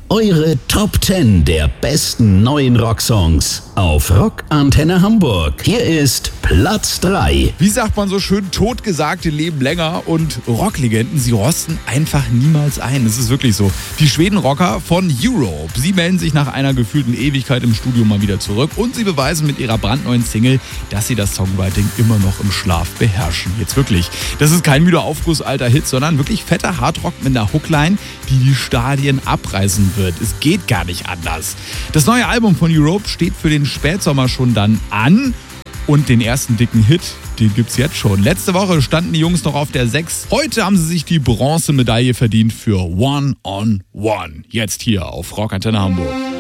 Eure Top 10 der besten neuen Rocksongs auf Rock Antenne Hamburg. Hier ist Platz 3. Wie sagt man so schön, Totgesagte leben länger und Rocklegenden, sie rosten einfach niemals ein. Das ist wirklich so. Die Schweden-Rocker von Europe, sie melden sich nach einer gefühlten Ewigkeit im Studio mal wieder zurück und sie beweisen mit ihrer brandneuen Single, dass sie das Songwriting immer noch im Schlaf beherrschen. Jetzt wirklich. Das ist kein müder Aufguss alter Hit, sondern wirklich fetter Hardrock mit einer Hookline, die Stadien abreißen wird. Es geht gar nicht anders. Das neue Album von Europe steht für den Spätsommer schon dann an. Und den ersten dicken Hit, den gibt's jetzt schon. Letzte Woche standen die Jungs noch auf der 6. Heute haben sie sich die Bronzemedaille verdient für One on One. Jetzt hier auf Rock Antenne Hamburg.